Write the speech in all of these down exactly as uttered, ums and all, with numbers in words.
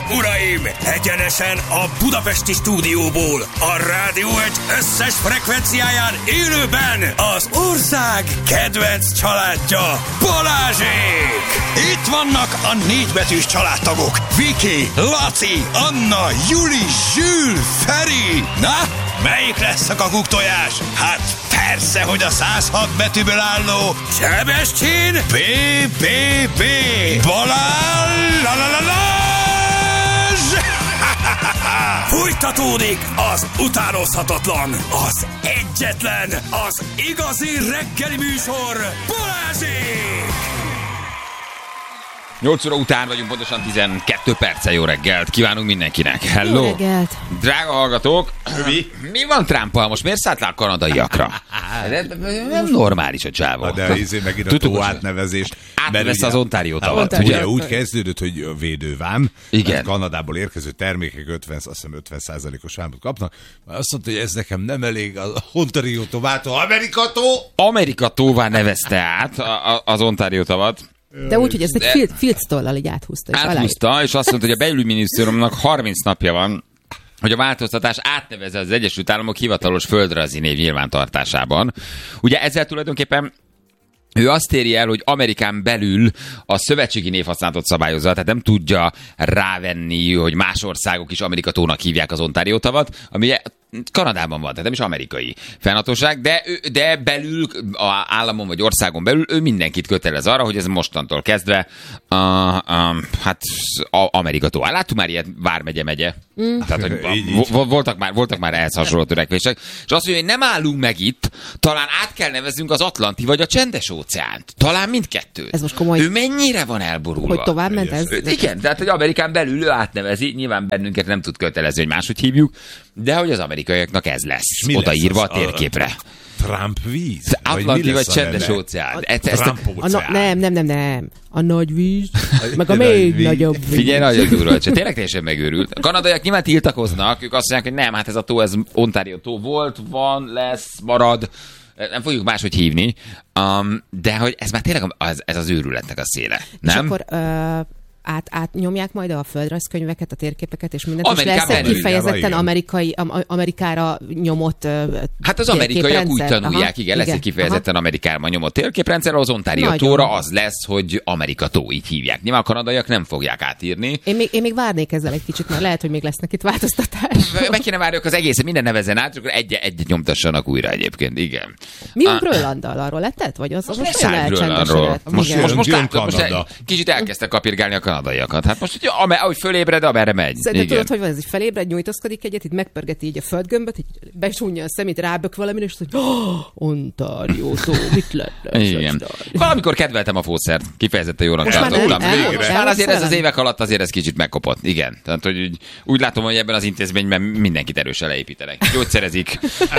uraim! Egyenesen a budapesti stúdióból, a Rádió egy összes frekvenciáján élőben az ország kedvenc családja, Balázsék! Itt vannak a négybetűs családtagok, Viki, Laci, Anna, Juli, Zsül, Feri. Na, melyik lesz a kakuktojás? Hát persze, hogy a száz hat betűből álló Sebestyén bé bé bé Balázs! Fújtatódik az utánozhatatlan, az egyetlen, az igazi reggeli műsor, Balázsék! nyolc óra után vagyunk, pontosan tizenkét perccel. Jó reggelt kívánunk mindenkinek. Hello! Jó reggelt! Drága hallgatók, Mi? mi van Trumpal? Most miért szállt le a kanadaiakra? Nem normális a csávó. De izé megint a tó átnevezést. Átvesz az Ontario tavat. Hát, ugye úgy kezdődött, hogy védővám. Igen. Kanadából érkező termékek ötven, azt hiszem ötven százalékos vámot kapnak. Azt mondta, hogy ez nekem nem elég, az Ontario tovától Amerika tó. Amerika tóvá nevezte át a, a, az Ontario tavat. De úgy, hogy ezt egy field, fieldstollal így áthúzta. És áthúzta, és azt mondta, hogy a belügyminisztériumnak harminc napja van, hogy a változtatás átnevezze az Egyesült Államok hivatalos földrajzi név nyilvántartásában. Ugye ezzel tulajdonképpen ő azt éri el, hogy Amerikán belül a szövetségi névhasználatot szabályozza, tehát nem tudja rávenni, hogy más országok is Amerika tónak hívják az Ontario tavat, ami Kanadában van, tehát nem is amerikai fennhatóság, de, de belül, a államon vagy országon belül ő mindenkit kötelez arra, hogy ez mostantól kezdve a, a, hát a Amerika tó. Láttuk már ilyet Vármegye megye. Mm. Tehát, hogy vo- voltak, már, voltak már ehhez hasonló törekvések. És azt mondja, hogy nem állunk meg itt, talán át kell neveznünk az Atlanti vagy a Csendes óceánt. Talán mindkettőt. Ez most komoly. Ő mennyire van elborulva? Hogy tovább ment ez? Igen, tehát hogy Amerikán belül ő átnevezi, nyilván bennünket nem tud kötelezni, hogy máshogy hívjuk, de hogy az amerikaiaknak ez lesz odaírva a térképre. Trump víz? Atlanti vagy Csendes óceán. Nem, nem, nem, nem. A nagy víz, meg a még nagyobb víz. Figyelj, nagyon durva, csak tényleg teljesen megőrült. A kanadaiak nyilván tiltakoznak, ők azt mondják, hogy nem, hát ez a tó, ez Ontario tó volt, van, lesz, marad. Nem fogjuk máshogy hívni, um, de hogy ez már tényleg az, ez az őrületnek a széle, nem? És akkor uh, át, átnyomják majd a földrajzkönyveket, a térképeket és mindent, Amerikán és lesz belül, kifejezetten amerikai, am, Amerikára nyomott uh, Hát az amerikaiak úgy tanulják, aha, igen, lesz egy kifejezetten aha. Amerikában nyomott térképrendszer, az Ontario nagyon. Tóra az lesz, hogy Amerika tó, így hívják. Nyilván a kanadaiak nem fogják átírni. Én még, én még várnék ezzel egy kicsit, mert lehet, hogy még lesznek itt változtatás. Meg kéne várjuk az egész, minden nevezzen át, akkor egy, egyet nyomtassanak újra egyébként, igen. Mi a Grönlanddal, arról letett? Vagy az, az most nagyon elcsendesedett? Most, most, most, látod, most egy, kicsit elkezdtek kapirgálni a kanadaiakat. Hát most, hogy ahogy fölébred, amerre megy. De tudod, hogy van ez, hogy felébred, nyújtózkodik egyet, itt megpörgeti így a földgömböt, így besúnja a szemét, rábök valamire, és azt mondja, oh, Ontario tó, mit lenne? Igen. Valamikor kedveltem a fószert, kifejezetten jónak tartottam. Már azért ez az évek alatt azért ez kicsit megkopott. Igen. Tehát, hogy úgy, úgy látom, hogy ebben az intézményben mindenkit erősen leépítenek. Gyógyszerezik. uh, uh,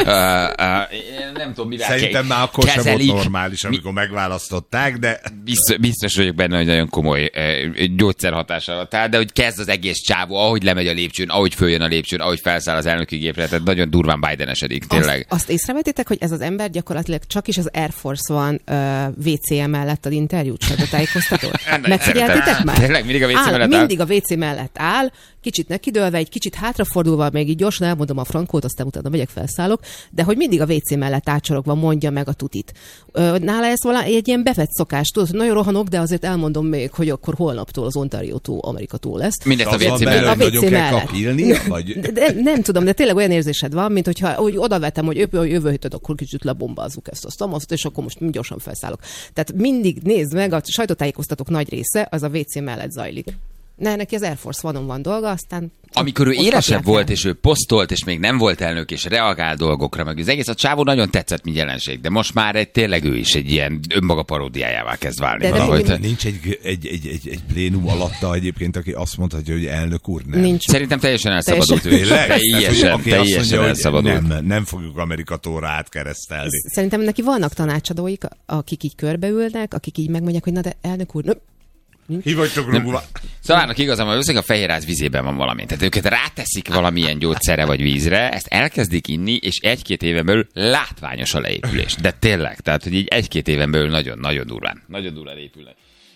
nem tudom, mivel szerintem már akkor sem volt normális, amikor Mi... megválasztották, de... Biztos, biztos vagyok benne, hogy nagyon komoly uh, gyógyszerhatás alatt áll, de hogy kezd az egész csávó, ahogy lemegy a lépcsőn, ahogy följön a lépcsőn, ahogy felszáll az elnöki gépre, tehát nagyon durván Biden-esedik, tényleg. Azt, azt észrevettétek, hogy ez az ember gyakorlatilag csak is az Air Force One uh, vé cé mellett ad interjút, sajtótájékoztatót? Megfigyeltétek már? Tényleg mindig a vé cé áll, mellett áll? Mindig a vé cé mellett áll, kicsit nekidőlve, egy kicsit hátrafordulva, még így gyorsan elmondom a frankót, aztán utána megyek, felszállok, de hogy mindig a vé cé mellett átsorogva mondja meg a tutit. Nála ez valami egy ilyen bevett szokás, tudod, hogy nagyon rohanok, de azért elmondom még, hogy akkor holnaptól az Ontario tó Amerika tó lesz. Mindezt a vé cé mellett. A vé cé mellett. Kapilni, vagy... de, de, nem tudom, de tényleg olyan érzésed van, mint hogyha úgy odavetem, hogy jövő, jövő héten akkor kicsit lebombazzuk ezt azt, azt, és akkor most gyorsan felszállok. Tehát mindig nézd meg, a sajtótájékoztatók nagy része az a vé cé mellett zajlik. Ne, neki az Air Force One-on van dolga, aztán... Amikor ő élesebb volt, és ő posztolt, és még nem volt elnök, és reagál dolgokra, meg az egész a csávó nagyon tetszett, mint jelenség, de most már egy, tényleg ő is egy ilyen önmaga paródiájává kezd válni. De, valahogy. de, de, nincs egy, egy, egy, egy, egy plénum alatta egyébként, aki azt mondhatja, hogy elnök úr, nem. Nincs. Szerintem teljesen elszabadult ő. Teljesen, teljesen elszabadult. Nem, nem fogjuk Amerika tóra átkeresztelni. Szerintem neki vannak tanácsadóik, akik így körbeülnek, akik így megmondják, hogy na de elnök úr, nem. Hívottok rúgva. Szóval igazán, hogy a fehérház vízében van valami. Tehát őket ráteszik valamilyen gyógyszerre vagy vízre, ezt elkezdik inni, és egy-két éven belül látványos a leépülés. De tényleg, tehát hogy így egy-két éven belül nagyon-nagyon durván, nagyon durván épülnek.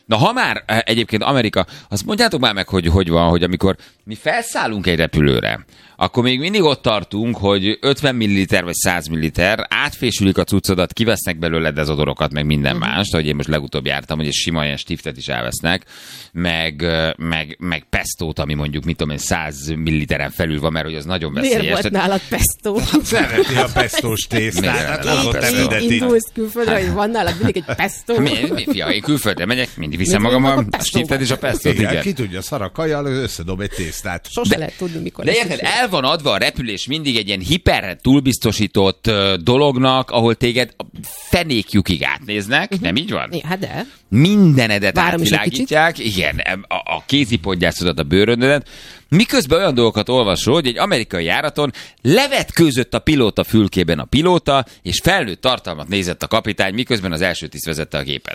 Na, ha már egyébként Amerika, azt mondjátok már meg, hogy hogy van, hogy amikor mi felszállunk egy repülőre, akkor még mindig ott tartunk, hogy ötven milliliter vagy száz milliliter, átfésülik a cuccodat, kivesznek belőle dezodorokat, meg minden uh-huh. mást, ahogy én most legutóbb jártam, hogy egy sima ilyen stiftet is elvesznek, meg, meg, meg pestót, ami mondjuk, mit tudom én, száz milliliteren felül van, mert hogy az nagyon veszélyes. Miért volt nálad pestó? Szereti a pestós tésztát. Így indulsz külföldre, hogy van nálad mindig egy pestó. Mi, mi fia, én külföldre megyek, mindig viszem magam a stiftet és a pestót. Igen, igen. Ki tudja, szar kajjal, összedob egy tésztát. Sose lehet tudni, mikor. De érted, el van adva a repülés mindig egy ilyen hiper túlbiztosított uh, dolognak, ahol téged fenékjukig átnéznek, uh-huh. nem így van? Ja, hát de. Mindenedet Várom átvilágítják, igen, a, a kézipodgyászodat, a bőröndödet, miközben olyan dolgokat olvasol, hogy egy amerikai járaton levetkőzött a pilóta fülkében a pilóta, és felnőtt tartalmat nézett a kapitány, miközben az első tiszt vezette a gépet.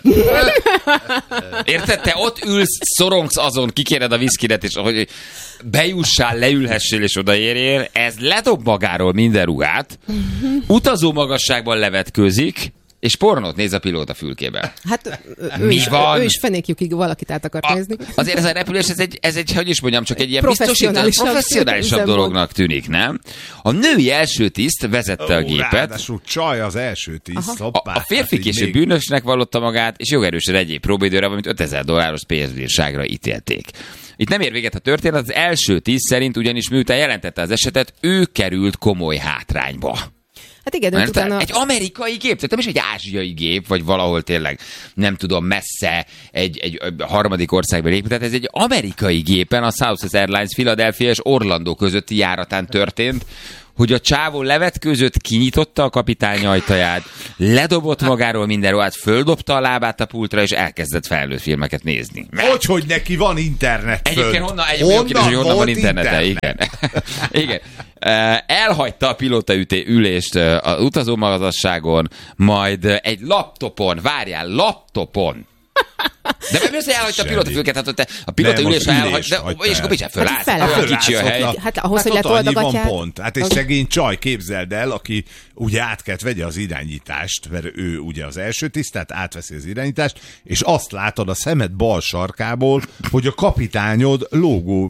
Érted? Te ott ülsz, szorongsz azon, kikéred a viszkidet, és hogy bejussál, leülhessél és odaérjél, ez ledob magáról minden ruhát, utazó magasságban levetkőzik, és pornót néz a pilóta fülkében. Hát ő, Mi is, van? ő is fenékjukig valakit át akart A, nézni. azért ez a repülés, ez egy, ez egy, hogy is mondjam, csak egy ilyen Professzionálisabb, biztosított, professzionálisabb dolognak tűnik, nem? A női első tiszt vezette Ó, a gépet. Ráadásul csaj az első tiszt. A, a férfi később még... bűnösnek vallotta magát, és jogerősen egyéb próbaidőre, valamint ötezer dolláros pénzbírságra ítélték. Itt nem ér véget a történet, az első tiszt szerint ugyanis miután jelentette az esetet, ő került komoly hátrányba. Hát igen, Mert utána... egy amerikai gép, tehát nem is egy ázsiai gép, vagy valahol tényleg, nem tudom, messze egy, egy harmadik országban épült, tehát ez egy amerikai gépen, a Southwest Airlines Philadelphia és Orlando közötti járatán történt, hogy a csávó levetkőzött, kinyitotta a kapitány ajtaját, ledobott magáról minden ruhát, földobta a lábát a pultra, és elkezdett felnőtt filmeket nézni. Hogy, hogy neki van internet fönt? Egyébként honnan, egyébként honnan, kérdés, hogy honnan van internete, internet? Igen. Igen. Elhagyta a pilótaüté ülést az utazómagasságon, majd egy laptopon, várjál, laptopon, de nem össze elhagyta a pilótafülket, hát ott a pilótaülésre elhagyta, és akkor picsább fölállt. Hát kicsi a hely. Hát ahhoz, hát hogy letoldogatják. Pont. Hát egy szegény csaj, képzeld el, aki ugye át kellett vegye az irányítást, mert ő ugye az első tiszt, tehát átveszi az irányítást, és azt látod a szemed bal sarkából, hogy a kapitányod logó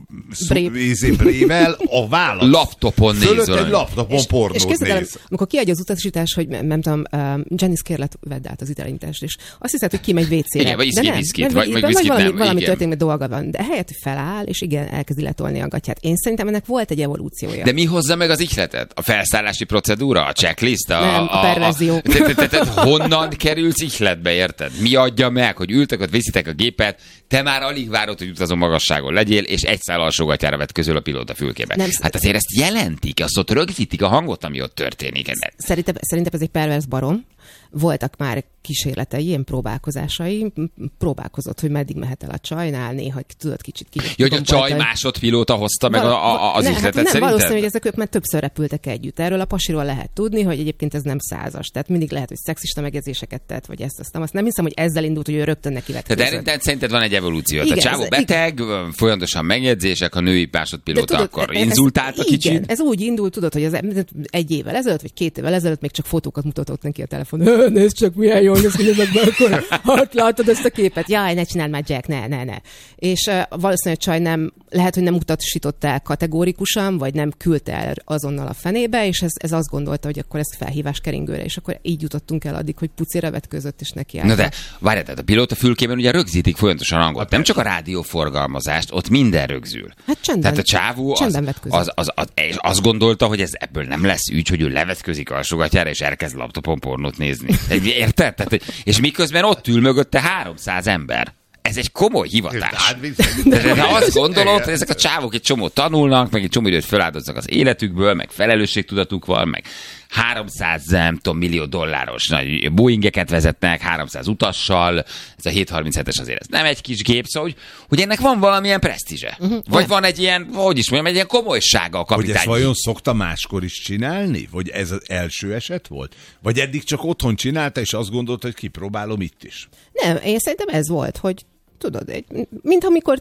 brével a válasz. Laptopon néz fölött egy laptopon és, pornót és néz. El, amikor kiadja az utasítás, hogy nem, nem tudom, uh, Janice kérlek, vedd át az irányítást, és azt hiszed, hogy kimegy vécére. Igen, vagy iszki, viszkit, vagy, vagy, vagy viszkit valami, nem. valami Igen. történik, dolga van. De helyett, hogy feláll, és igen, elkezdi letolni a gatyát. Én szerintem ennek volt egy evolúciója. De mi hozza meg az ihletet? A felszállási procedúra? A checklist? A, nem, a perverzió. Tehát honnan kerülsz ihletbe, érted? Mi adja meg, hogy ültek, ott viszitek a gépet, te már alig várod, hogy utazó magasságon legyél, és egy szál alsógatyára vett közül a pilóta fülkébe. Nem, hát azért ezt jelentik, azt ott rögzítik a hangot, ami ott történik. Szerintem, szerintem ez egy pervers barom. Voltak már kísérletei, ilyen próbálkozásai, próbálkozott, hogy meddig mehet el a csajnál, néha tudod kicsit ki. Jó, hogy a csaj másodpilóta hozta meg Val- a, a, az ne, ihletet, hát nem, szerinted? Valószínű, hogy ezek ők már többször repültek együtt. Erről a pasiról lehet tudni, hogy egyébként ez nem százas. Tehát mindig lehet, hogy szexista megjegyzéseket tett, vagy ezt, azt nem. Azt nem hiszem, hogy ezzel indult, hogy ő rögtön neki vetközött. Tehát de szerinted van egy evolúció. Igen, a csávó ez, beteg, igen. Folyamatosan megjegyzések, a női másodpilóta tudod, akkor inzultált a kicsit. Igen, ez úgy indult, tudod, hogy az egy évvel ezelőtt, vagy két évvel ezelőtt még csak fotókat mutatott neki a telefonon. Nézd csak, milyen jól néz ki ezekben, akkor hát látod ezt a képet. Jaj, ne csináld már, Jack, ne, ne, ne. És uh, valószínűleg csaj nem, lehet, hogy nem utasított el kategórikusan, vagy nem küldte el azonnal a fenébe, és ez, ez azt gondolta, hogy akkor ezt felhívás keringőre, és akkor így jutottunk el addig, hogy pucira vetközött, és neki állt. Na de, várj, tehát a pilóta fülkében ugye rögzítik folyamatosan hangot. Hát nem csak a rádióforgalmazást, ott minden rögzül. Hát csendben. Tehát a csávó az, az, az, az, az, azt gondolta, hogy ez ebből nem lesz ügy, hogy ő levetközik alsógatyára, és elkezd laptopon pornót nézni. Érted? Tehát, és miközben ott ül mögötte háromszáz ember. Ez egy komoly hivatás. De, de, de azt gondolod, hogy ezek a csávok egy csomó tanulnak, meg egy csomó időt feláldoznak az életükből, meg felelősségtudatuk van, meg háromszáz, nem tudom, millió dolláros nagy Boeingeket vezetnek, háromszáz utassal, ez a hétszázharminchetes azért ez nem egy kis gép, szóval, hogy, hogy ennek van valamilyen presztízse. Uh-huh. Vagy van egy ilyen, hogy is mondjam, egy ilyen komolysága a kapitány. Hogy ezt vajon szokta máskor is csinálni? Vagy ez az első eset volt? Vagy eddig csak otthon csinálta, és azt gondolta, hogy kipróbálom itt is? Nem, én szerintem ez volt, hogy tudod, egy, mint amikor,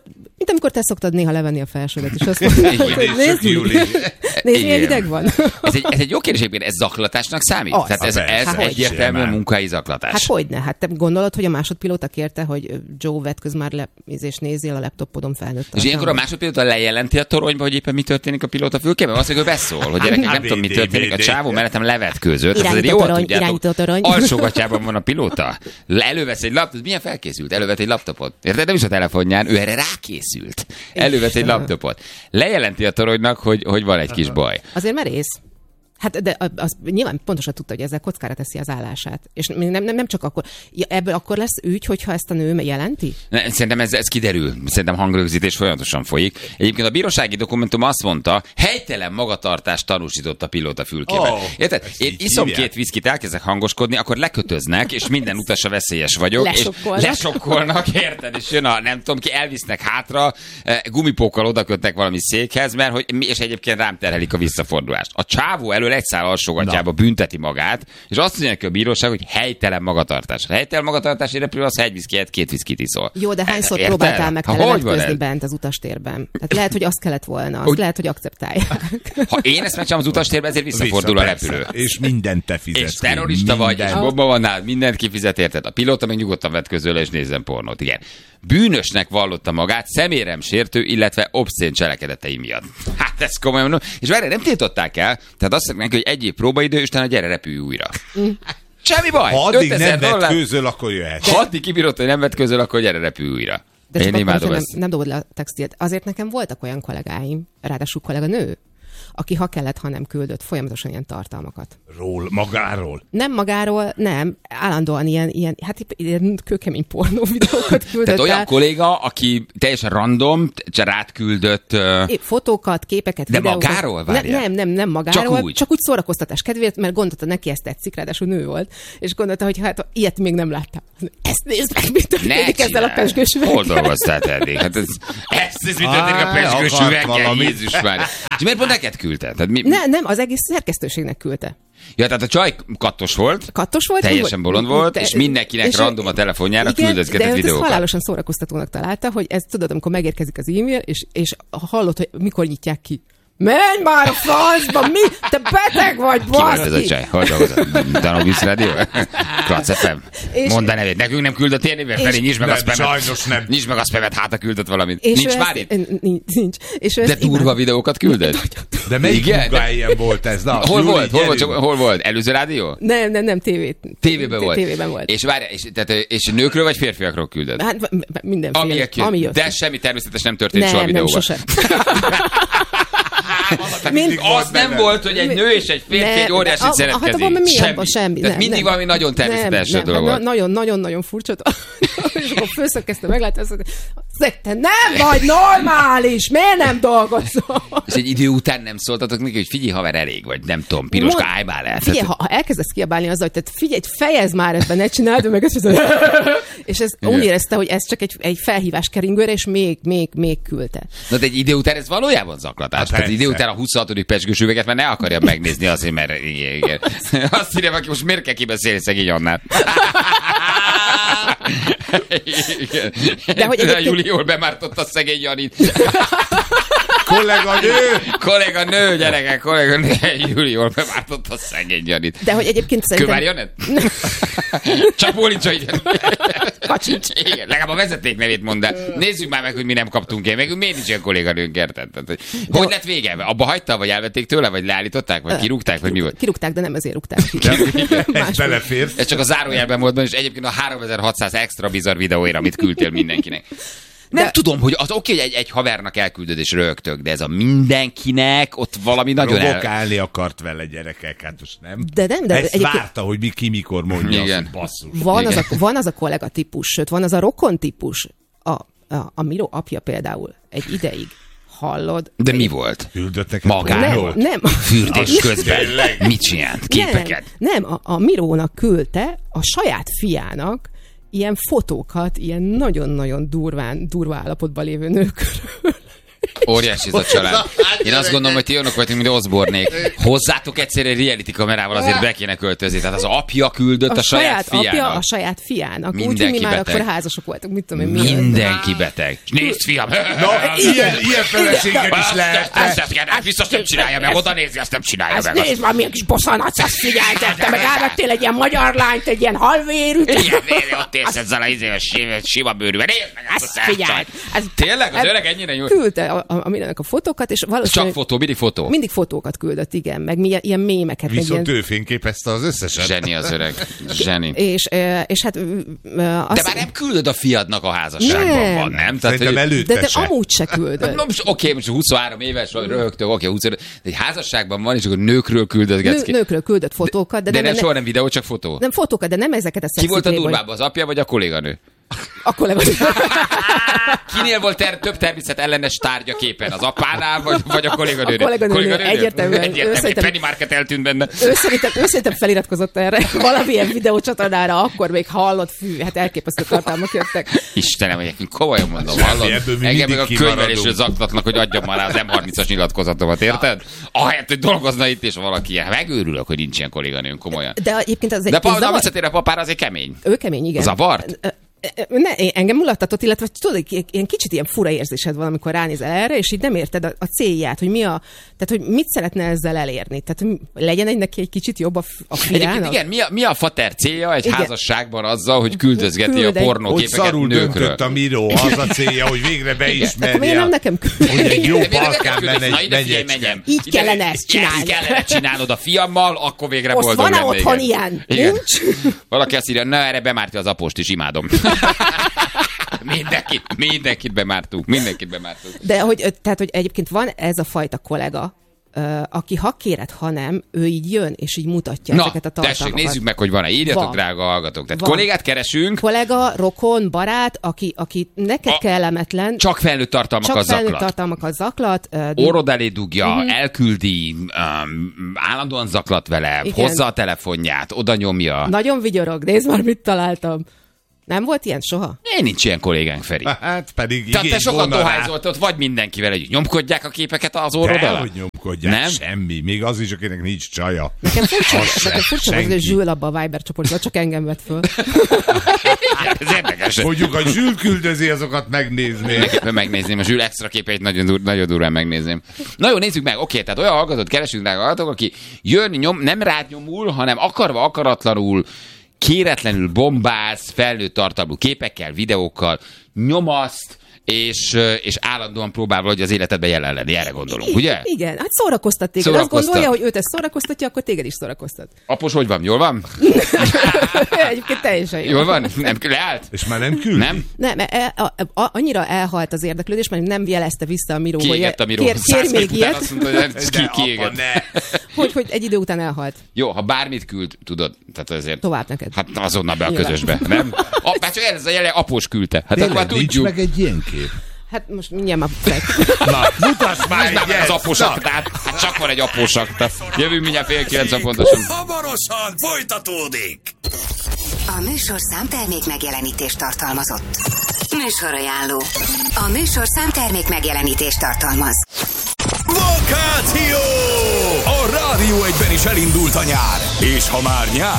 Mint amikor te szoktad néha levenni a felsődet, és azt mondod, hogy nézd, nézd, milyen hideg van. Ez egy, ez egy jó kérdés, ez zaklatásnak számít? Az. Tehát ez, ez Hát, egyértelműen munkai zaklatás. Hát hogyne? Hát te gondolod, hogy a másodpilóta kérte, hogy Joe vetköz már le, és nézzél a laptopodon felnőtt. És ilyenkor a másodpilóta lejelenti a toronyba, hogy éppen mi történik a pilóta fülkében? Azt mondja, hogy beszól, hogy gyerekek, nem tudom, mi történik a csávó, mellettem levetkőzött. Irányító torony, irányító torony. Alsógatjában van a pilóta. Elővesz egy laptopot, milyen felkészült? Elővett egy laptopot. Érted? Nem is a telefonján, ő erre rákészült. Elővett egy laptopot. Lejelenti a toronynak, hogy, hogy van egy kis baj. Azért merész. Hát de az nyilván pontosan tudta, hogy ezzel kockára teszi az állását. És nem, nem, nem csak akkor. Ja, ebből akkor lesz ügy, hogyha ezt a nő jelenti? Ne, szerintem ez, ez kiderül. Szerintem hangrögzítés folyamatosan folyik. Egyébként a bírósági dokumentum azt mondta, helytelen magatartást tanúsított a pilóta fülkében. Oh, érted? Én iszom hívják. Két viszkit, elkezdek hangoskodni, akkor lekötöznek, és minden utasra veszélyes vagyok. Lesokkolnak. És lesokkolnak, érted? És jön a nem tudom ki, elvisznek hátra, gumipókkal odakötnek valami székhez, mert hogy, és egyébként rám terhelik a visszafordulást. A csávó elől egy szál alsógatjába bünteti magát, és azt mondja neki a bíróság, hogy helytelen magatartás. Helytelen magatartási repülő az, ha egy viszkit, két viszkit iszol. Jó, de hányszor Értel? próbáltál meg te levetközni bent az utastérben? Tehát lehet, hogy azt kellett volna, azt hogy... lehet, hogy akceptálják. Ha én ezt megcsinálom az utastérben, ezért visszafordul Vissza, a repülő. Persze. És mindent te fizetsz. És terrorista minden. vagy, és bomba van nálad, mindent kifizet, érted? A pilóta meg nyugodtan vetközöl, és nézzen pornót. Igen. Bűnösnek vallotta magát szeméremsértő, illetve obszcén cselekedetei miatt. Hát ez komolyan mondom. És várj, nem tiltották el, tehát azt mondják, hogy egy év próbaidő, és utána gyere, repülj újra. Mm. Semmi baj. Ha addig nem vett közöl, akkor jöhet. Ha addig kibírott, hogy nem vett közöl, akkor gyere, repülj újra. De én imádom nem, nem dobod le a textilt. Azért nekem voltak olyan kollégáim, ráadásul kolléganő, aki ha kellett, ha nem küldött folyamatosan ilyen tartalmakat. Ról, magáról? Nem magáról, nem. Állandóan ilyen, ilyen hát ilyen kőkemény pornó videókat küldött. Tehát olyan kolléga, aki teljesen random, csak rád küldött... Uh... Fotókat, képeket, de videókat. De magáról? Várjál. Nem, nem, nem magáról. Csak úgy. Csak úgy szórakoztatás kedvéért, mert gondolta, neki ezt tetszik, ráadásul nő volt. És gondolta, hogy hát ilyet még nem láttam. Ezt nézd meg, mit történik ezzel a pezsgős üveggel. Hol dolgoztál te eddig? Hát ez, ez, ez mit történik a pezsgős üveggel? Jézus már. És miért pont neked küldte? Tehát mi... Ne, nem, az egész szerkesztőségnek küldte. Ja, tehát a csaj kattos volt, kattos volt teljesen bolond volt, de, és mindenkinek és random a telefonjára küldözgetett videókat. De halálosan szórakoztatónak találta, hogy ez tudod, amikor megérkezik az e-mail, és, és hallod, hogy mikor nyitják ki. Menj már a francba, mi? Te beteg vagy, baszki! Ki volt ez a csaj? Hol dolgozott? Danovic Radio? Klatsz ef em? Mondd a nevét. Nekünk nem küldött ilyen néven? Feri, nyisd meg a spamet. Sajnos nem. Nyisd meg a spamet, hát a küldött valamit. És nincs már itt? Nincs. nincs. És de durva imád. Videókat küldött? De melyik munkáján volt ez? Na, hol volt? Hol volt? Hol volt? Előző rádió? Nem, nem, nem, tévét. Tévében volt. Tévében volt. És várj, és, tehát, és nőkről vagy férfiakról küldött? Hát mindenféle. Ami jött. De semmi természetes nem történt soha a videóban. Mind, az nem benne. Volt, hogy egy nő és egy férfi ne, egy óriásit szeretkezik. Hát mi semmi. semmi. Tehát nem, mindig nem. Valami nagyon természetes dolog volt. Nagyon-nagyon-nagyon furcsa. És akkor főszökkezte meglátni, azt mondta, te nem vagy normális, miért nem dolgozol? És egy idő után nem szóltatok neki, hogy figyelj, haver, elég vagy, nem tudom, piroska, állj már el. Figyelj, ha, ha elkezdesz kiabálni azzal, hogy tehát figyelj, fejezd már ebben, ne csináld, meg ezt és ez úgy érezte, hogy ez csak egy, egy felhívás keringőre, és még, még, még küldte. Na de egy idő után ez valójában zaklatás. Tehát idő után a huszonhatodik pezsgős üveget már ne akarja megnézni azért, mert igen, igen. Azt írja, aki most miért kell kibeszélni szegény Annát. De hogy egyébként... Júli jól bemártotta a szegény Janit. Kolléganő! Kolléganő, gyerekek, kolléganő. Júli jól bemártotta a szegény Janit. De hogy egyébként szerintem... Kövár Janett? Csak bólincsa, igen. Kacsincs. Igen, legalább a vezeték nevét mondd el. Nézzük már meg, hogy mi nem kaptunk el. Meg miért nincs olyan kolléganőnk, érted? Hogy, hogy lett vége? Abba hagyta, vagy elvették tőle, vagy leállították, vagy kirúgták, vagy mi volt? Kirúgták, de nem ezért rúgták. Ez belefér. Ez csak a zárójelben volt, és egyébként a háromezer-hatszáz extra bizarr videóira, amit küldtél mindenkinek. Nem de... tudom, hogy az oké, hogy egy, egy havernak elküldöd és rögtök, de ez a mindenkinek ott valami nagyon el... Provokálni akart vele, gyerekek, hát most nem. De nem, de ezt egyébként... várta, hogy mi, ki mikor mondja, igen. Azt, basszus. Van az, a, van az a kollega típus, sőt, van az a rokon típus. A, a, a Miro apja például egy ideig. Hallod? De mi volt? Küldött neked magáról? Nem, nem. Fürdés közben. Mit csinált? Képeket? Nem, nem. A, a Mirónak küldte a saját fiának ilyen fotókat, ilyen nagyon-nagyon durván, durva állapotban lévő nőkről. Óriási ez a család. Én azt gondolom, hogy ti olyanok vagytok, mint Osbornék. Hozzátok egyszer egy reality kamerával azért be kéne költözni. Tehát az apja küldött a, a saját, saját fiának. Apja a saját fiának. Mindenki úgy, hogy mi már beteg. akkor házasok voltunk. Mit tudom én, Mindenki beteg. Nézd, fiam! Na, ilyen, ilyen feleséged is lehet. Ezt biztos nem csinálja meg. Oda nézi, azt nem csinálja meg. Nézd már, milyen kis bosszanatsz, azt figyelted. Te meg elvettél egy ilyen magyar lányt, egy ilyen halvérűt. Igen, nézd, ott érsz ezzel a izével sima bőrűvel. Nézd meg azt a figyeld. Tényleg? Az öreg ennyire nyújt? Küldte a, a, a mindenek a fotókat, és valószínűleg... Csak fotó, mindig fotó. Mindig fotókat küldött, igen, meg milyen, ilyen mémeket. Viszont ilyen... ő fényképezte az összeset. Zseni az öreg. Zseni. És, és hát... Azt... De már nem küldöd a fiadnak a házasságban nem. Van, nem? Tehát, hogy... előtte De te se. amúgy se küldöd. Oké, okay, most huszonhárom éves vagy, röhögtök, oké, okay, huszonöt, de egy házasságban van, és akkor nőkről küldözgetsz ki. Nő, nőkről küldött fotókat. De, de nem, nem, nem soha nem videó, csak fotó. Nem fotókat, de nem ezeket a Ki volt a durvább, az apja vagy a kolléganő? Akkor le Kinél volt ter- több természet ellenes tárgya képen? Az apánál, vagy, vagy a kolléganőnél? A kolléganőnél, egyértelműen. Egyértelműen. Penny Market eltűnt benne. Ő szerintem, ő szerintem feliratkozott erre valamilyen videócsatornára, akkor még hallott, fű, hát elképesztő tartalmak jöttek. Istenem, hogy komolyan mondom, hallod? Engem meg a könyvelésről zaktatnak, hogy adjam már az em harmincas nyilatkozatomat, érted? Ahelyett, hogy dolgozna itt, és valaki ilyen. Megőrülök, hogy nincs ilyen kolléganőm, komolyan. De egyébként az egy... De pa, zavar... visszatér a papára, azért kemény. Ő kemény, igen. Zavart? Ne, engem mulattatott, illetve tudod, ilyen kicsit ilyen fura érzésed van, amikor ránézel erre, és így nem érted a, a célját, hogy mi a, tehát hogy mit szeretne ezzel elérni. Tehát legyen egy neki egy kicsit jobb a, a fiának. Igen, mi a, mi a fater célja egy igen. házasságban azzal, hogy küldözgeti Küld a pornóképeket szarul nőkről? Döntött a Miró, az a célja, hogy végre beismerje. Miért nem nekem küld? Hogy egy jó balkán mennyecske. Így kellene ezt csinálni. Így kellene csinálnod a fiammal, akkor végre boldog lennék. lennék. Most van-e otthon ilyen? Nincs? Valaki azt írja, na erre bemártja az apost is, imádom. Mindenkit, mindenkit bemártunk, mindenkit bemártunk. De hogy, tehát, hogy egyébként van ez a fajta kollega, Uh, aki ha kéred, ha nem, ő így jön, és így mutatja Na, ezeket a tartalmakat. tessék, nézzük meg, hogy van-e. Írjatok, van. Drága hallgatók. Tehát van. Kollégát keresünk. Kollega, rokon, barát, aki, aki neked a, kellemetlen. Csak felnőtt tartalmakat zaklat. Csak felnőtt zaklat. tartalmakat zaklat. Uh, Orrod elé dugja, uh-huh. elküldi, um, állandóan zaklat vele, igen. Hozza a telefonját, oda nyomja. Nagyon vigyorog, nézd már, mit találtam. Nem volt ilyen soha? Én nincs ilyen kollégánk, Feri. Hát pedig Tehát te sokat dohányzoltad, vagy mindenkivel együtt. Nyomkodják a képeket az orrod alá? hogy nyomkodják, nem? Semmi. Még az is, akinek nincs csaja. Nekem furcsa, nekem furcsa hogy Zsül abba a Viber csoportban, csak engem vett föl. Ez érdekes. Mondjuk, a Zsül küldözi, azokat megnézni. Mindenképpen megnézném. A Zsül extra képeit nagyon, dur- nagyon durván megnézném. Na jó, nézzük meg. Oké, tehát olyan hallgatót keresünk, drága hallgatók, aki jön, nyom, nem rád nyomul, hanem akarva, akaratlanul kéretlenül bombáz, felnőtt tartalmú képekkel, videókkal, nyomaszt, és, és állandóan próbál valahogy az életedben jelen lenni. Erre gondolunk, igen, ugye? Igen, hát szórakoztat téged. Szórakoztat. Azt gondolja, hogy őt ezt szórakoztatja, akkor téged is szórakoztat. Apos, hogy van? Jól van? Egyébként teljesen jó. Jól van? Nem, leállt? És már nem küld? Nem? Nem, e, a, a, annyira elhalt az érdeklődés, mert nem jelezte vissza a Miró, Kiégett a Miró. Kér, kér még ilyet. Azt mondta, hogy ez ki, kiégett. Hogy, hogy egy idő után elhalt. Jó, ha bármit küld, tudod, tehát ezért. Tovább neked. Hát azonnal be a közösbe, nem? A, hát csak ez a jele após küldte. Hát akkor már nincs tudjuk. meg egy ilyen kép. Hát most mindjárt már fek. Na, mutass már egy egy az apósaktát. Hát csak van egy apósakta. Jövünk mindjárt fél kilencven pontosan. Hamarosan folytatódik. A műsor számtermék megjelenítést tartalmazott. Műsorajánló. A műsor számtermék megjelenítést tartalmaz. Vakáció! A Rádió egyben is elindult a nyár. És ha már nyár,